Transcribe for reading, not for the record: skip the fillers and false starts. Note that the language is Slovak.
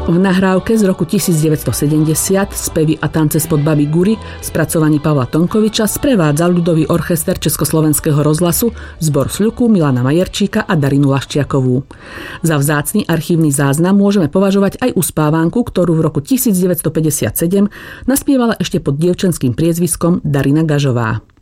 V nahrávke z roku 1970 spevy a tance spod Baby Gury v spracovaní Pavla Tonkoviča sprevádzal ľudový orchester Československého rozhlasu zbor Sľuku Milana Majerčíka a Darinu Laščiakovú. Za vzácny archívny záznam môžeme považovať aj uspávanku, ktorú v roku 1957 naspievala ešte pod dievčenským priezviskom Darina Gažová.